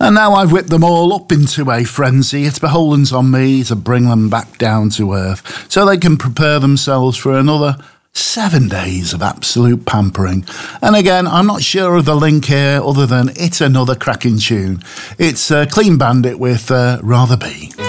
And now I've whipped them all up into a frenzy, it's beholden on me to bring them back down to earth so they can prepare themselves for another 7 days of absolute pampering. And again, I'm not sure of the link here other than it's another cracking tune. It's Clean Bandit with Rather Be.